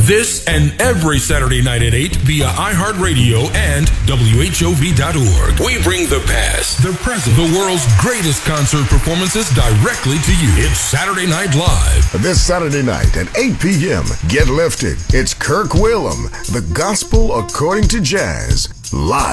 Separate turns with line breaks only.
This and every Saturday night at 8 via iHeartRadio and WHOV.org. We bring the past, the present, the world's greatest concert performances directly to you. It's Saturday Night Live.
This Saturday night at 8 p.m., get lifted. It's Kirk Whalum, The Gospel According to Jazz, live.